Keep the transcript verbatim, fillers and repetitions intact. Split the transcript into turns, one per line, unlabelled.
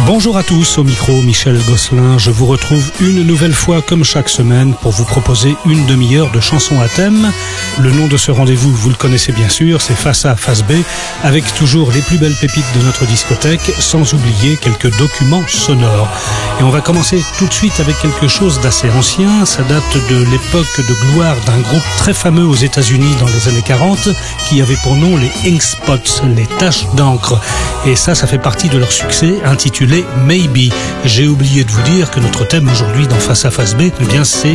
Bonjour à tous, au micro Michel Gosselin. Je vous retrouve une nouvelle fois comme chaque semaine pour vous proposer une demi-heure de chansons à thème. Le nom de ce rendez-vous, vous le connaissez bien sûr, c'est Face A, Face B, avec toujours les plus belles pépites de notre discothèque, sans oublier quelques documents sonores. Et on va commencer tout de suite avec quelque chose d'assez ancien. Ça date de l'époque de gloire d'un groupe très fameux aux États-Unis dans les années quarante, qui avait pour nom les Ink Spots, les taches d'encre. Et ça, ça fait partie de leur succès, intitulé Maybe. J'ai oublié de vous dire que notre thème aujourd'hui dans Face à Face B, eh bien, c'est